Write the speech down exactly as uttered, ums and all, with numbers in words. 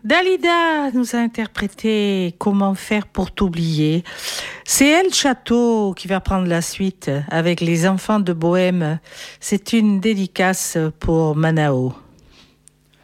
Dalida nous a interprété Comment faire pour t'oublier. C'est El Château qui va prendre la suite avec les enfants de Bohème. C'est une dédicace pour Manao.